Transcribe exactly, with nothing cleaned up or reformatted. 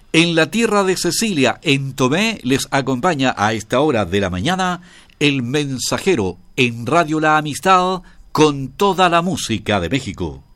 En la tierra de Cecilia, en Tomé, les acompaña a esta hora de la mañana El Mensajero en Radio La Amistad con toda la música de México.